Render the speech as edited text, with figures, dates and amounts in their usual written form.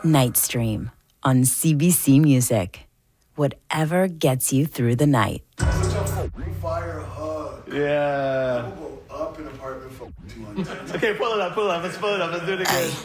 Nightstream on CBC Music. Whatever gets you through the night. Such a fire hug. Yeah. We'll go up an apartment for 200. Okay, pull it up. Let's pull it up. Let's do it again.